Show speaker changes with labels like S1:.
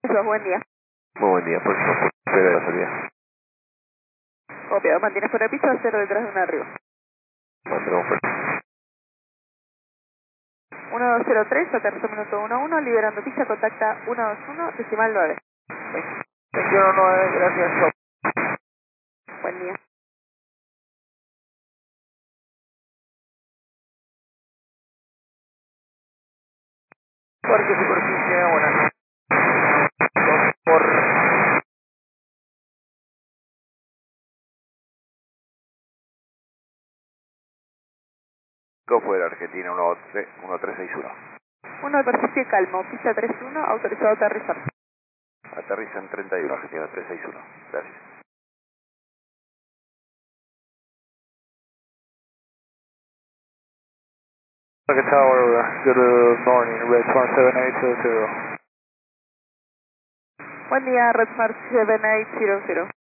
S1: Eso, buen día.
S2: Muy buen día, por favor, espera la salida.
S1: Copiado, mantienes fuera de pista, 0 detrás de un arriba.
S2: Mantenemos fuera.
S1: 1203, aterrizo minuto 11, liberando pista, contacta 121, decimal 9.
S2: 21.9, gracias.
S1: Buen día.
S2: Parque Superficie, buenas noches. Por fuera, Argentina 1361.
S1: 1 de superficie calmo, pista 31, autorizado a aterrizar.
S2: Aterriza en 31, Argentina 361. Gracias. Target Tower, good morning, Red 17800.
S1: Buen día, Redmar 7800.